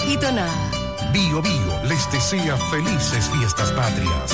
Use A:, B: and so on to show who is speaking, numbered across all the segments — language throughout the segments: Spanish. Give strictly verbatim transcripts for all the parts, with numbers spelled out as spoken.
A: Hijito nada.
B: Bio Bio les desea felices fiestas patrias.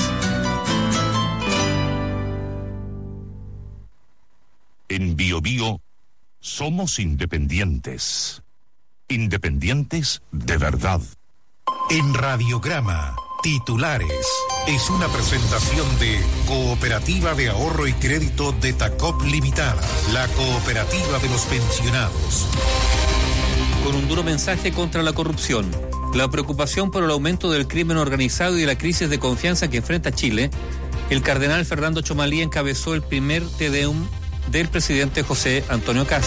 B: En Bio Bio somos independientes. Independientes de verdad. En Radiograma, titulares. Es una presentación de Cooperativa de Ahorro y Crédito de Tacop Limitada, la cooperativa de los pensionados.
C: Con un duro mensaje contra la corrupción, la preocupación por el aumento del crimen organizado y la crisis de confianza que enfrenta Chile, el cardenal Fernando Chomalí encabezó el primer Te Deum del presidente José Antonio Kast.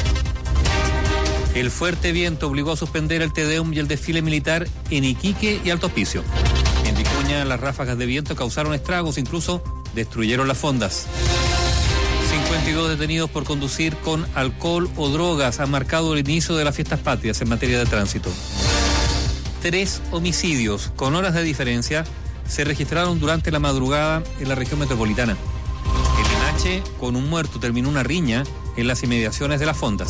C: El fuerte viento obligó a suspender el Te Deum y el desfile militar en Iquique y Alto Hospicio. En Vicuña, las ráfagas de viento causaron estragos, incluso destruyeron las fondas. cincuenta y dos detenidos por conducir con alcohol o drogas han marcado el inicio de las fiestas patrias en materia de tránsito. Tres homicidios con horas de diferencia se registraron durante la madrugada en la región metropolitana. En Limache, con un muerto, terminó una riña en las inmediaciones de las fondas.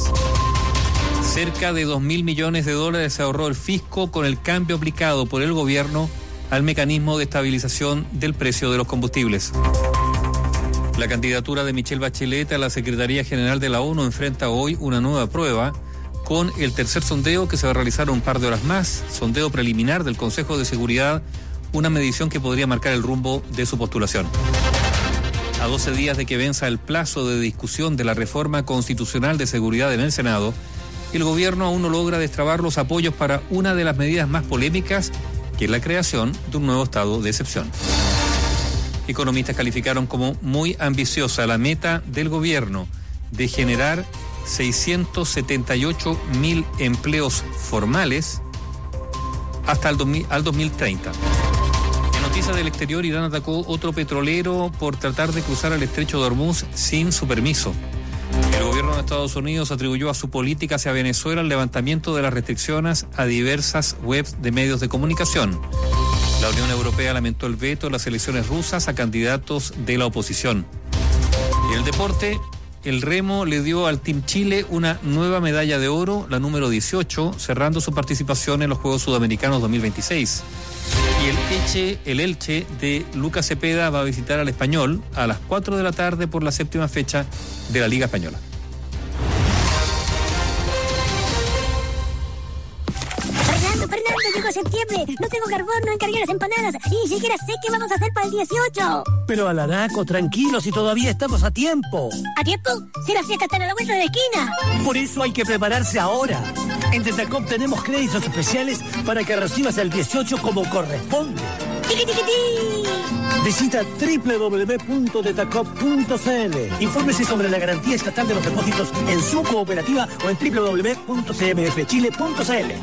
C: Cerca de dos mil millones de dólares se ahorró el fisco con el cambio aplicado por el gobierno al mecanismo de estabilización del precio de los combustibles. La candidatura de Michelle Bachelet a la Secretaría General de la ONU enfrenta hoy una nueva prueba con el tercer sondeo que se va a realizar un par de horas más, sondeo preliminar del Consejo de Seguridad, una medición que podría marcar el rumbo de su postulación. A doce días de que venza el plazo de discusión de la reforma constitucional de seguridad en el Senado, el gobierno aún no logra destrabar los apoyos para una de las medidas más polémicas, que es la creación de un nuevo estado de excepción. Economistas calificaron como muy ambiciosa la meta del gobierno de generar seiscientos setenta y ocho mil empleos formales hasta el dos mil, al dos mil treinta. En noticias del exterior, Irán atacó otro petrolero por tratar de cruzar el estrecho de Hormuz sin su permiso. El gobierno de Estados Unidos atribuyó a su política hacia Venezuela el levantamiento de las restricciones a diversas webs de medios de comunicación. La Unión Europea lamentó el veto de las elecciones rusas a candidatos de la oposición. Y en el deporte, el remo le dio al Team Chile una nueva medalla de oro, la número dieciocho, cerrando su participación en los Juegos Sudamericanos dos mil veintiséis. Y el Elche, el Elche de Lucas Cepeda va a visitar al Español a las cuatro de la tarde por la séptima fecha de la Liga Española.
D: Fernando, Fernando, llegó septiembre. No tengo carbón, no encargué las empanadas. Y ni siquiera sé qué vamos a hacer para el dieciocho.
E: Pero Alaraco, tranquilo, si todavía estamos a tiempo.
D: ¿A tiempo? Si las fiestas están a la vuelta de la esquina.
E: Por eso hay que prepararse ahora. En Tetacop tenemos créditos especiales para que recibas el dieciocho como corresponde.
D: ¡Tiqui, tiqui, ti!
E: Visita doble u doble u doble u punto tetacop punto c l. Infórmese sobre la garantía estatal de los depósitos en su cooperativa o en doble u doble u doble u punto c m f chile punto c l.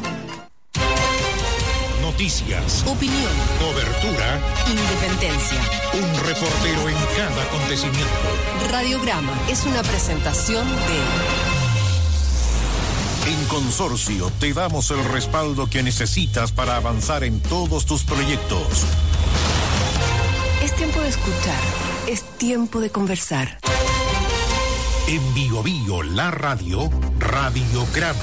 B: Noticias,
A: Opinión,
B: cobertura,
A: independencia.
B: un reportero en cada acontecimiento.
A: Radiograma es una presentación de...
B: En Consorcio te damos el respaldo que necesitas para avanzar en todos tus proyectos.
A: Es tiempo de escuchar, es tiempo de conversar.
B: En Bio Bio, la radio, Radiograma.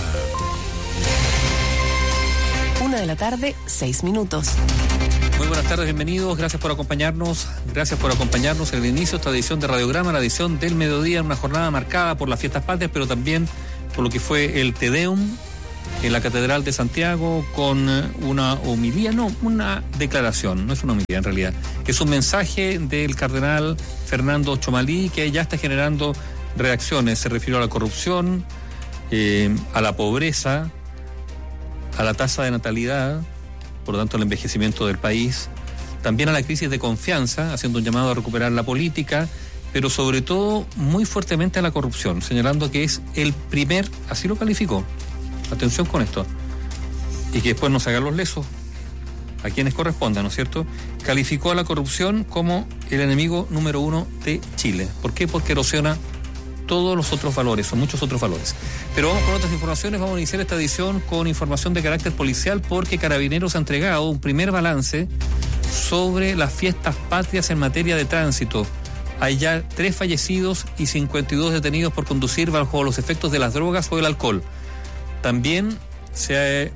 A: Una de la tarde, seis minutos.
C: Muy buenas tardes, bienvenidos, gracias por acompañarnos, gracias por acompañarnos en el inicio de esta edición de Radiograma, la edición del mediodía, una jornada marcada por las fiestas patrias, pero también por lo que fue el Te Deum en la Catedral de Santiago, con una homilía, no, una declaración, no es una homilía en realidad, es un mensaje del cardenal Fernando Chomalí que ya está generando reacciones. Se refirió a la corrupción, eh, a la pobreza, a la tasa de natalidad, por lo tanto al envejecimiento del país, también a la crisis de confianza, haciendo un llamado a recuperar la política, pero sobre todo muy fuertemente a la corrupción, señalando que es el primer, así lo calificó, atención con esto, y que después nos hagan los lesos a quienes correspondan, ¿no es cierto? Calificó a la corrupción como el enemigo número uno de Chile. ¿Por qué? Porque erosiona todos los otros valores, o muchos otros valores. Pero vamos con otras informaciones, vamos a iniciar esta edición con información de carácter policial, porque Carabineros ha entregado un primer balance sobre las fiestas patrias en materia de tránsito. Hay ya tres fallecidos y cincuenta y dos detenidos por conducir bajo los efectos de las drogas o el alcohol. También se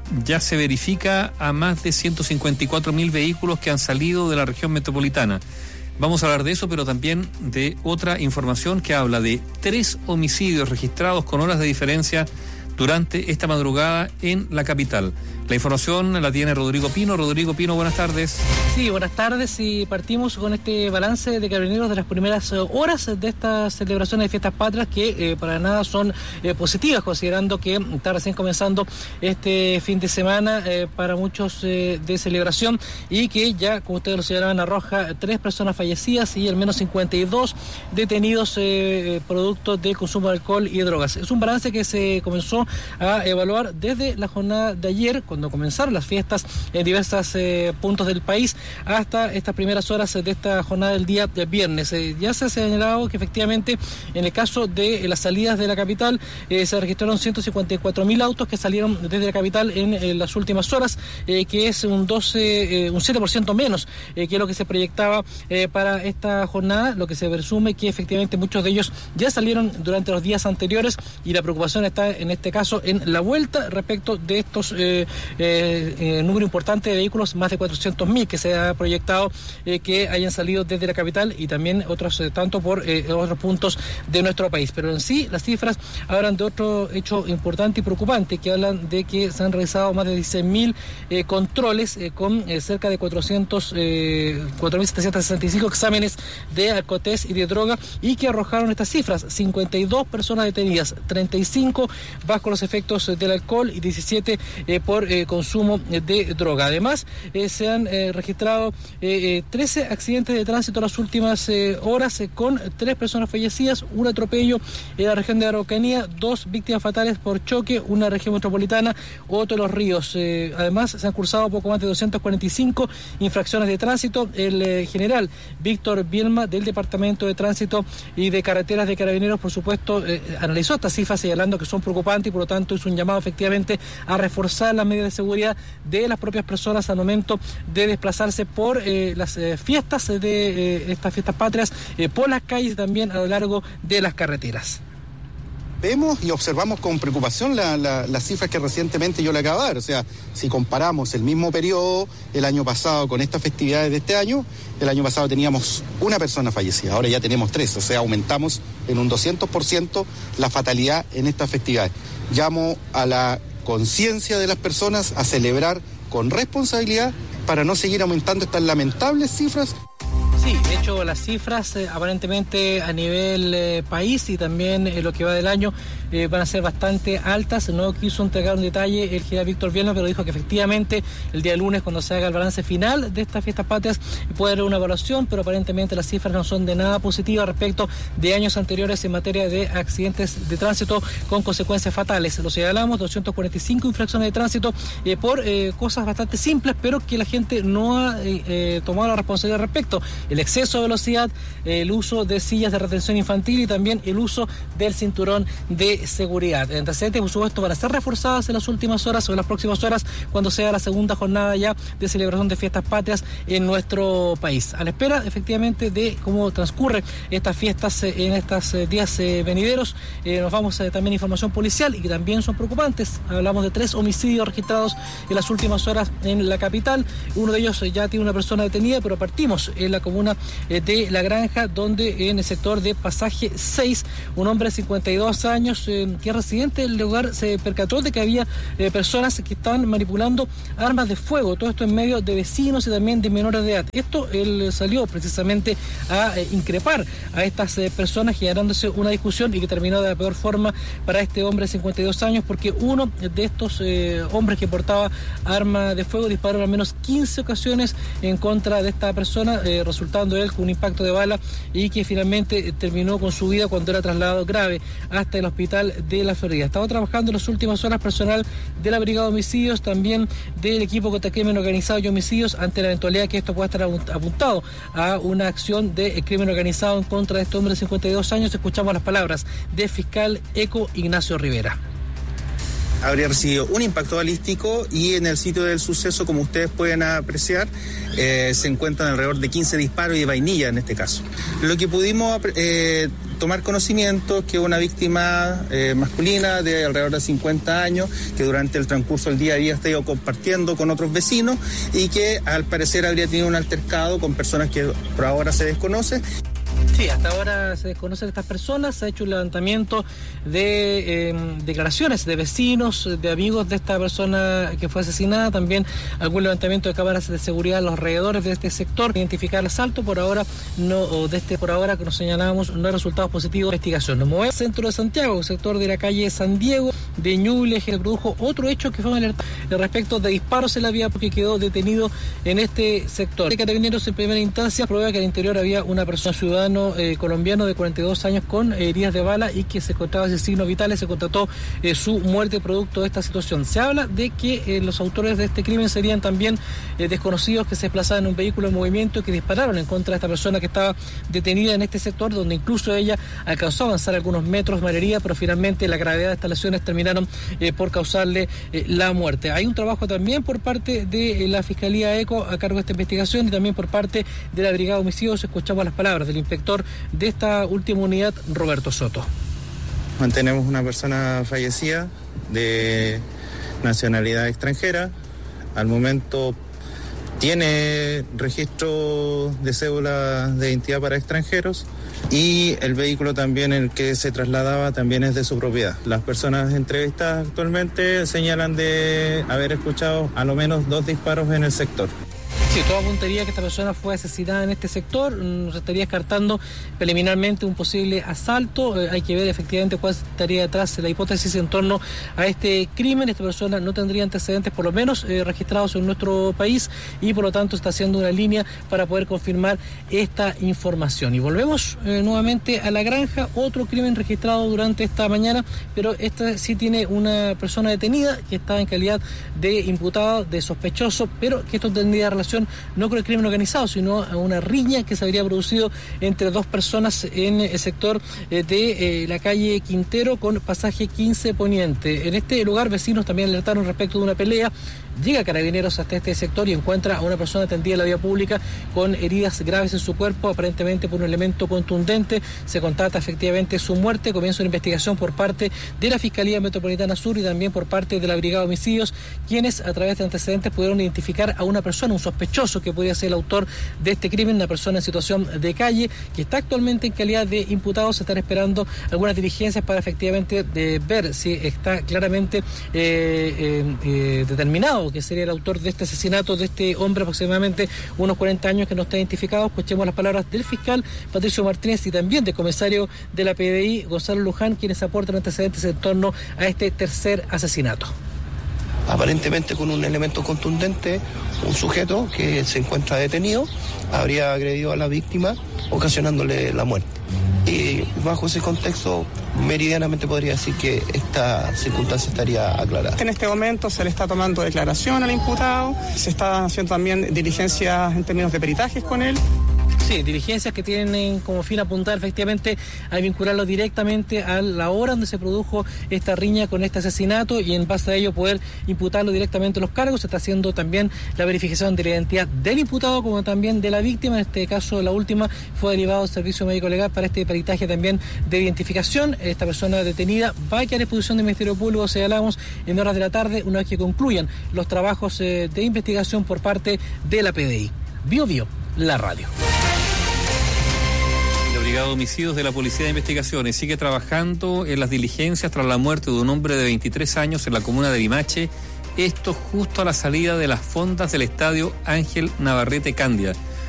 C: ya se verifica a más de ciento cincuenta y cuatro mil vehículos que han salido de la región metropolitana. Vamos a hablar de eso, pero también de otra información que habla de tres homicidios registrados con horas de diferencia durante esta madrugada en la capital. La información la tiene Rodrigo Pino. Rodrigo Pino, buenas tardes.
F: Sí, buenas tardes, y partimos con este balance de Carabineros de las primeras horas de estas celebraciones de fiestas patrias que eh, para nada son eh, positivas, considerando que está recién comenzando este fin de semana eh, para muchos eh, de celebración, y que ya, como ustedes lo señalaban, arroja tres personas fallecidas y al menos cincuenta y dos detenidos eh, producto del consumo de alcohol y drogas. Es un balance que se comenzó a evaluar desde la jornada de ayer, cuando comenzaron las fiestas en diversos eh, puntos del país, hasta estas primeras horas de esta jornada del día de viernes. Eh, ya se ha señalado que efectivamente en el caso de eh, las salidas de la capital eh, se registraron ciento cincuenta y cuatro mil autos que salieron desde la capital en, en las últimas horas, eh, que es un doce, eh, un siete por ciento menos eh, que lo que se proyectaba eh, para esta jornada, lo que se presume que efectivamente muchos de ellos ya salieron durante los días anteriores, y la preocupación está en este caso en la vuelta respecto de estos eh, Eh, eh, número importante de vehículos, más de cuatrocientos mil que se ha proyectado eh, que hayan salido desde la capital, y también otros eh, tanto por eh, otros puntos de nuestro país. Pero en sí las cifras hablan de otro hecho importante y preocupante, que hablan de que se han realizado más de dieciséis mil eh, controles eh, con eh, cerca de cuatrocientos, eh, cuatro mil setecientos sesenta y cinco exámenes de alcotest y de droga, y que arrojaron estas cifras: cincuenta y dos personas detenidas, treinta y cinco bajo los efectos del alcohol y diecisiete eh, por eh, consumo de droga. Además, eh, se han eh, registrado eh, trece accidentes de tránsito en las últimas eh, horas, eh, con tres personas fallecidas, un atropello en la región de Araucanía, dos víctimas fatales por choque, una región metropolitana, otro de los ríos. Eh, además, se han cursado poco más de doscientas cuarenta y cinco infracciones de tránsito. El eh, general Víctor Bielma, del Departamento de Tránsito y de Carreteras de Carabineros, por supuesto, eh, analizó estas cifras, señalando que son preocupantes, y por lo tanto es un llamado efectivamente a reforzar las medidas de seguridad de las propias personas al momento de desplazarse por eh, las eh, fiestas de eh, estas fiestas patrias, eh, por las calles y también a lo largo de las carreteras.
G: Vemos y observamos con preocupación la, la, las cifras que recientemente yo le acabo de dar. O sea, si comparamos el mismo periodo el año pasado con estas festividades de este año, el año pasado teníamos una persona fallecida, ahora ya tenemos tres, o sea, aumentamos en un doscientos por ciento la fatalidad en estas festividades. Llamo a la conciencia de las personas a celebrar con responsabilidad para no seguir aumentando estas lamentables cifras.
F: Sí, de hecho las cifras eh, aparentemente a nivel eh, país y también en eh, lo que va del año eh, van a ser bastante altas. No quiso entregar un detalle el general Víctor Bielma, pero dijo que efectivamente el día lunes, cuando se haga el balance final de estas fiestas patrias, puede haber una evaluación, pero aparentemente las cifras no son de nada positivas respecto de años anteriores en materia de accidentes de tránsito con consecuencias fatales. Lo señalamos, doscientas cuarenta y cinco infracciones de tránsito eh, por eh, cosas bastante simples, pero que la gente no ha eh, eh, tomado la responsabilidad al respecto. El exceso de velocidad, el uso de sillas de retención infantil y también el uso del cinturón de seguridad. Antecedentes, por supuesto, van a ser reforzadas en las últimas horas o en las próximas horas, cuando sea la segunda jornada ya de celebración de fiestas patrias en nuestro país. A la espera, efectivamente, de cómo transcurren estas fiestas en estos días venideros, eh, nos vamos a también información policial, y que también son preocupantes. Hablamos de tres homicidios registrados en las últimas horas en la capital. Uno de ellos ya tiene una persona detenida, pero partimos en la comuna de La Granja, donde en el sector de Pasaje seis, un hombre de cincuenta y dos años eh, que es residente del lugar se percató de que había eh, personas que estaban manipulando armas de fuego, todo esto en medio de vecinos y también de menores de edad. Esto él salió precisamente a eh, increpar a estas eh, personas, generándose una discusión y que terminó de la peor forma para este hombre de cincuenta y dos años, porque uno de estos eh, hombres que portaba arma de fuego disparó al menos quince ocasiones en contra de esta persona, eh, resultando él con un impacto de bala, y que finalmente terminó con su vida cuando era trasladado grave hasta el hospital de La Florida. Estaba trabajando en las últimas horas personal de la Brigada de Homicidios, también del equipo contra crimen organizado y homicidios, ante la eventualidad que esto pueda estar apuntado a una acción de crimen organizado en contra de este hombre de cincuenta y dos años. Escuchamos las palabras del fiscal Eco Ignacio Rivera.
G: habría recibido un impacto balístico y en el sitio del suceso, como ustedes pueden apreciar, eh, se encuentran alrededor de quince disparos y de vainilla en este caso. Lo que pudimos eh, tomar conocimiento es que una víctima eh, masculina de alrededor de cincuenta años, que durante el transcurso del día había estado compartiendo con otros vecinos y que al parecer habría tenido un altercado con personas que por ahora se desconocen.
F: Sí, hasta ahora se desconocen estas personas, se ha hecho un levantamiento de eh, declaraciones de vecinos, de amigos de esta persona que fue asesinada, también algún levantamiento de cámaras de seguridad a los alrededores de este sector, identificar el asalto, por ahora no, o de este por ahora que nos señalábamos, no hay resultados positivos de investigación. Nos movemos al centro de Santiago, sector de la calle San Diego, de Ñuble, que produjo otro hecho que fue alertado respecto de disparos en la vía porque quedó detenido en este sector. De Carabineros en primera instancia prueba que al interior había una persona ciudadana Eh, colombiano de cuarenta y dos años con eh, heridas de bala y que se encontraba sin signos vitales. Se constató eh, su muerte producto de esta situación. Se habla de que eh, los autores de este crimen serían también eh, desconocidos que se desplazaban en un vehículo en movimiento y que dispararon en contra de esta persona que estaba detenida en este sector, donde incluso ella alcanzó a avanzar algunos metros de herida, pero finalmente la gravedad de estas lesiones terminaron eh, por causarle eh, la muerte. Hay un trabajo también por parte de eh, la Fiscalía ECO a cargo de esta investigación y también por parte de la Brigada de Homicidios. Escuchamos las palabras del inspector de esta última unidad, Roberto Soto.
G: Mantenemos una persona fallecida de nacionalidad extranjera. Al momento tiene registro de cédula de identidad para extranjeros y el vehículo también en el que se trasladaba también es de su propiedad. Las personas entrevistadas actualmente señalan de haber escuchado a lo menos dos disparos en el sector.
F: Sí, todo apuntaría que esta persona fue asesinada en este sector. Se estaría descartando preliminarmente un posible asalto. Eh, hay que ver efectivamente cuál estaría detrás de la hipótesis en torno a este crimen. Esta persona no tendría antecedentes, por lo menos eh, registrados en nuestro país, y por lo tanto está haciendo una línea para poder confirmar esta información. Y volvemos eh, nuevamente a La Granja, otro crimen registrado durante esta mañana, pero esta sí tiene una persona detenida que está en calidad de imputado, de sospechoso, pero que esto tendría relación no con el crimen organizado, sino a una riña que se habría producido entre dos personas en el sector de eh, la calle Quintero con pasaje quince Poniente. En este lugar vecinos también alertaron respecto de una pelea. Llega Carabineros hasta este sector y encuentra a una persona tendida en la vía pública con heridas graves en su cuerpo, aparentemente por un elemento contundente. Se constata efectivamente su muerte. Comienza una investigación por parte de la Fiscalía Metropolitana Sur y también por parte de la Brigada de Homicidios, quienes a través de antecedentes pudieron identificar a una persona, un sospechoso que podría ser el autor de este crimen, una persona en situación de calle que está actualmente en calidad de imputado. Se están esperando algunas diligencias para efectivamente de ver si está claramente eh, eh, eh, determinado que sería el autor de este asesinato de este hombre, aproximadamente unos cuarenta años, que no está identificado. Escuchemos las palabras del fiscal Patricio Martínez y también del comisario de la P D I, Gonzalo Luján, quienes aportan antecedentes en torno a este tercer asesinato.
H: Aparentemente con un elemento contundente, un sujeto que se encuentra detenido habría agredido a la víctima ocasionándole la muerte. Y bajo ese contexto, meridianamente podría decir que esta circunstancia estaría aclarada.
I: En este momento se le está tomando declaración al imputado, se está haciendo también diligencias en términos de peritajes con él.
F: Sí, diligencias que tienen como fin apuntar efectivamente a vincularlo directamente a la hora donde se produjo esta riña con este asesinato y en base a ello poder imputarlo directamente a los cargos. Se está haciendo también la verificación de la identidad del imputado como también de la víctima. En este caso, la última fue derivado al servicio médico legal para este peritaje también de identificación. Esta persona detenida va a quedar a disposición del Ministerio Público, señalamos, en horas de la tarde, una vez que concluyan los trabajos eh, de investigación por parte de la P D I. Bio Bio, la radio.
C: La Brigada de Homicidios de la Policía de Investigaciones sigue trabajando en las diligencias tras la muerte de un hombre de veintitrés años en la comuna de Limache, esto justo a la salida de las fondas del estadio Ángel Navarrete Candia.